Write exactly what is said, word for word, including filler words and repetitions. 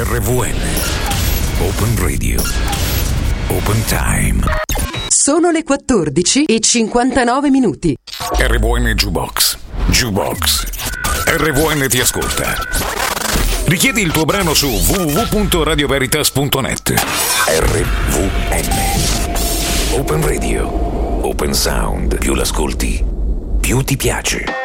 R V N Open Radio Open Time. Sono le quattordici e cinquantanove minuti. R V N Jukebox Jukebox R V N ti ascolta. Richiedi il tuo brano su w w w punto radio veritas punto net. R V N Open Radio Open Sound. Più l'ascolti, più ti piace.